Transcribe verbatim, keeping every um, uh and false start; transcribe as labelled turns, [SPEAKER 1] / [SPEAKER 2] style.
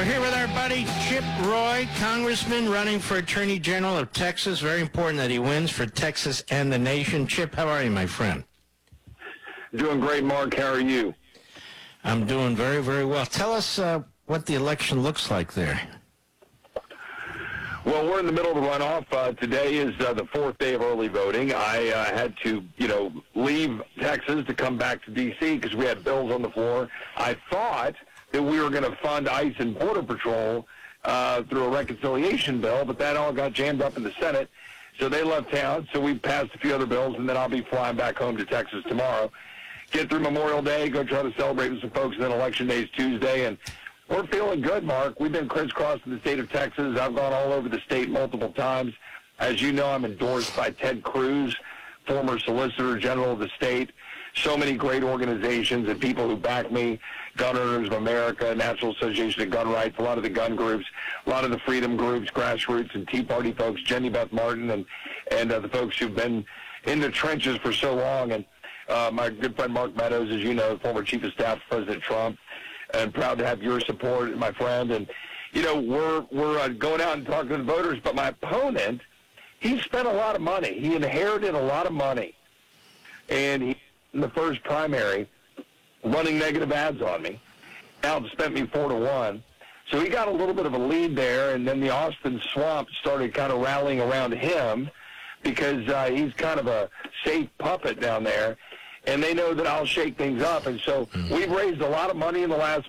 [SPEAKER 1] We're here with our buddy Chip Roy, congressman running for Attorney General of Texas. Very important that he wins for Texas and the nation. Chip, how are you, my friend?
[SPEAKER 2] Doing great, Mark. How are you?
[SPEAKER 1] I'm doing very, very well. Tell us uh, what the election looks like there.
[SPEAKER 2] Well, we're in the middle of the runoff. Uh, today is uh, the fourth day of early voting. I uh, had to, you know, leave Texas to come back to D C because we had bills on the floor. I thought that we were going to fund ICE and Border Patrol uh, through a reconciliation bill, but that all got jammed up in the Senate. So they left town, so we passed a few other bills, and then I'll be flying back home to Texas tomorrow. Get through Memorial Day, go try to celebrate with some folks, and then Election Day is Tuesday, and we're feeling good, Mark. We've been crisscrossing the state of Texas. I've gone all over the state multiple times. As you know, I'm endorsed by Ted Cruz, former Solicitor General of the state. So many great organizations and people who back me, Gun Owners of America, National Association of Gun Rights, a lot of the gun groups, a lot of the freedom groups, grassroots and Tea Party folks, Jenny Beth Martin, and, and uh, the folks who've been in the trenches for so long. And uh, my good friend Mark Meadows, as you know, former Chief of Staff to President Trump, and proud to have your support, my friend. And, you know, we're, we're uh, going out and talking to the voters, but my opponent, he spent a lot of money. He inherited a lot of money. And he, in the first primary, running negative ads on me, outspent me four to one. So he got a little bit of a lead there, and then the Austin Swamp started kind of rallying around him because uh, he's kind of a safe puppet down there, and they know that I'll shake things up. And so we've raised a lot of money in the last